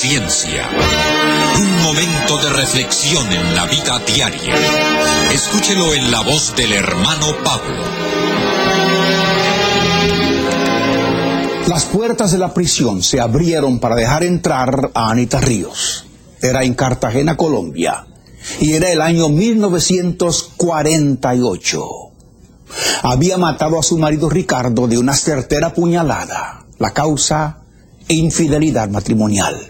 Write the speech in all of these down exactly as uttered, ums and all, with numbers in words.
Ciencia. Un momento de reflexión en la vida diaria. Escúchelo en la voz del hermano Pablo. Las puertas de la prisión se abrieron para dejar entrar a Anita Ríos. Era en Cartagena, Colombia, y era el año mil novecientos cuarenta y ocho. Había matado a su marido Ricardo de una certera puñalada. La causa, infidelidad matrimonial.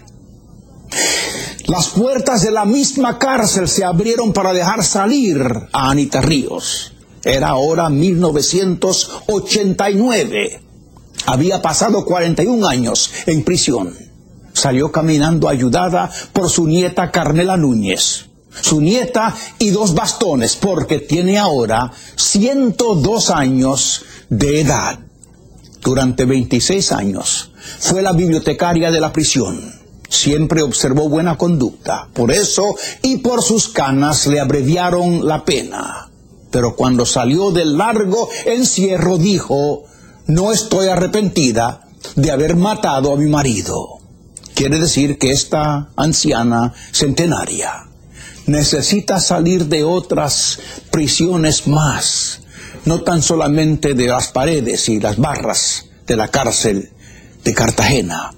Las puertas de la misma cárcel se abrieron para dejar salir a Anita Ríos. Era ahora mil novecientos ochenta y nueve. Había pasado cuarenta y un años en prisión. Salió caminando ayudada por su nieta Carmela Núñez. Su nieta y dos bastones, porque tiene ahora ciento dos años de edad. Durante veintiséis años fue la bibliotecaria de la prisión. Siempre observó buena conducta. Por eso y por sus canas le abreviaron la pena. Pero cuando salió del largo encierro dijo: no estoy arrepentida de haber matado a mi marido. Quiere decir que esta anciana centenaria necesita salir de otras prisiones más, no tan solamente de las paredes y las barras de la cárcel de Cartagena.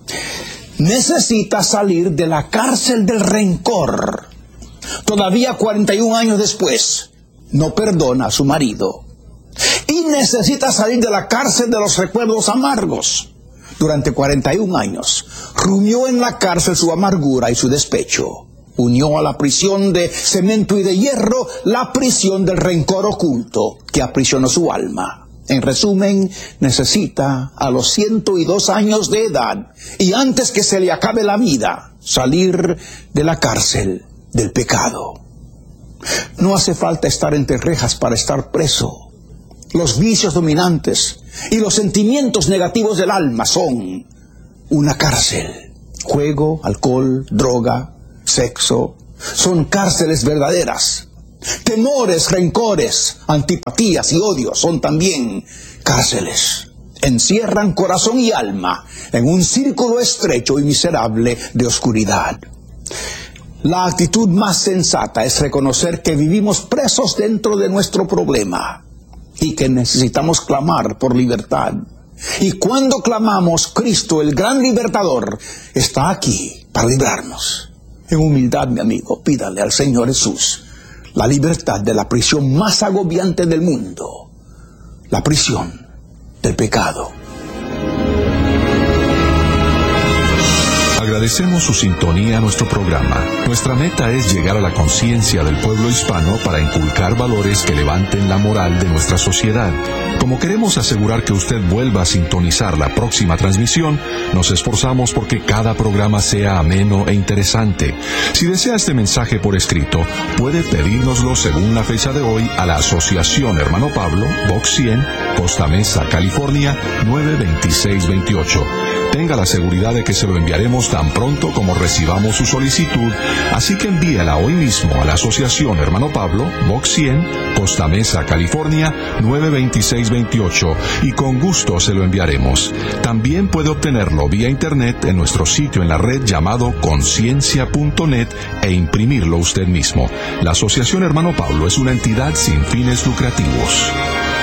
Necesita salir de la cárcel del rencor. Todavía cuarenta y un años después, no perdona a su marido. Y necesita salir de la cárcel de los recuerdos amargos. Durante cuarenta y un años, rumió en la cárcel su amargura y su despecho. Unió a la prisión de cemento y de hierro la prisión del rencor oculto que aprisionó su alma. En resumen, necesita a los ciento y dos años de edad y antes que se le acabe la vida, salir de la cárcel del pecado. No hace falta estar entre rejas para estar preso. Los vicios dominantes y los sentimientos negativos del alma son una cárcel. Juego, alcohol, droga, sexo, son cárceles verdaderas. Temores, rencores, antipatías y odios son también cárceles. Encierran corazón y alma en un círculo estrecho y miserable de oscuridad. La actitud más sensata es reconocer que vivimos presos dentro de nuestro problema y que necesitamos clamar por libertad. Y cuando clamamos, Cristo, el gran libertador, está aquí para librarnos. En humildad, mi amigo, pídale al Señor Jesús la libertad de la prisión más agobiante del mundo, la prisión del pecado. Agradecemos su sintonía a nuestro programa. Nuestra meta es llegar a la conciencia del pueblo hispano para inculcar valores que levanten la moral de nuestra sociedad. Como queremos asegurar que usted vuelva a sintonizar la próxima transmisión, nos esforzamos porque cada programa sea ameno e interesante. Si desea este mensaje por escrito, puede pedírnoslo según la fecha de hoy a la Asociación Hermano Pablo, Box cien, Costa Mesa, California, nueve dos seis dos ocho. Tenga la seguridad de que se lo enviaremos tan pronto como recibamos su solicitud, así que envíela hoy mismo a la Asociación Hermano Pablo, Box cien, Costa Mesa, California, nueve dos seis dos ocho, y con gusto se lo enviaremos. También puede obtenerlo vía internet en nuestro sitio en la red llamado conciencia punto net e imprimirlo usted mismo. La Asociación Hermano Pablo es una entidad sin fines lucrativos.